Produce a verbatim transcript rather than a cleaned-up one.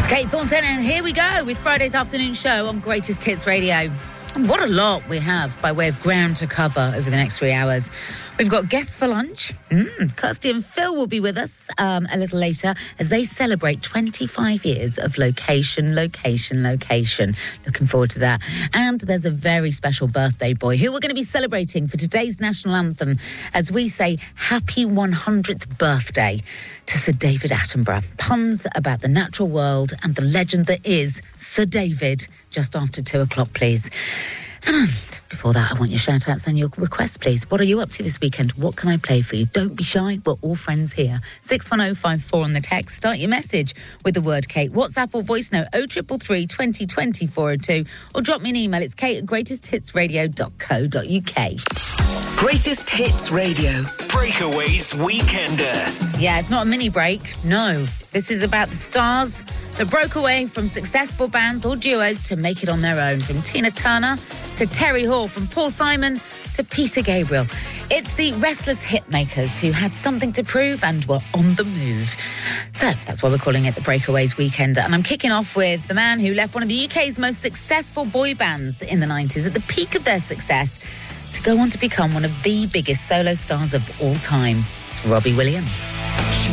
Kate Thornton, and here we go with Friday's afternoon show on Greatest Hits Radio. And what a lot we have by way of ground to cover over the next three hours. We've got guests for lunch. Mm, Kirsty and Phil will be with us um, a little later as they celebrate twenty-five years of location, location, location. Looking forward to that. And there's a very special birthday boy who we're going to be celebrating for today's national anthem as we say happy one hundredth birthday to Sir David Attenborough. Puns about the natural world and the legend that is Sir David just after two o'clock, please. And before that, I want your shout-outs and your requests, please. What are you up to this weekend? What can I play for you? Don't be shy. We're all friends here. six one oh five four on the text. Start your message with the word Kate. WhatsApp or voice note oh three three three, twenty twenty, four oh two. Or drop me an email. It's kate at greatest hits radio dot co dot uk. Greatest Hits Radio. Breakaways Weekender. Yeah, it's not a mini break. No. This is about the stars that broke away from successful bands or duos to make it on their own. From Tina Turner to Terry Hall, from Paul Simon to Peter Gabriel. It's the restless hitmakers who had something to prove and were on the move. So that's why we're calling it the Breakaways Weekender. And I'm kicking off with the man who left one of the U K's most successful boy bands in the nineties at the peak of their success to go on to become one of the biggest solo stars of all time. It's Robbie Williams.